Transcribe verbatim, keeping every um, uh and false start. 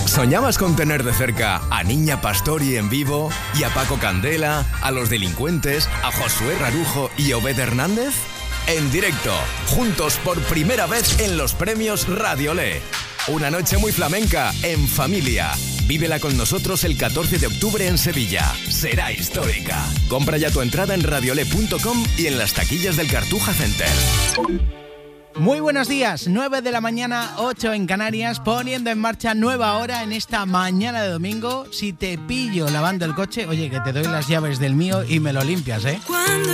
¿Soñabas con tener de cerca a Niña Pastori en vivo y a Paco Candela, a Los Delincuentes, a Josué Rarujo y Obed Hernández? En directo, juntos por primera vez en los premios Radiolé. Una noche muy flamenca, en familia. Vívela con nosotros el catorce de octubre en Sevilla. Será histórica. Compra ya tu entrada en radiolé punto com y en las taquillas del Cartuja Center. Muy buenos días, nueve de la mañana, ocho en Canarias, poniendo en marcha nueva hora en esta mañana de domingo. Si te pillo lavando el coche, oye, que te doy las llaves del mío y me lo limpias, ¿eh?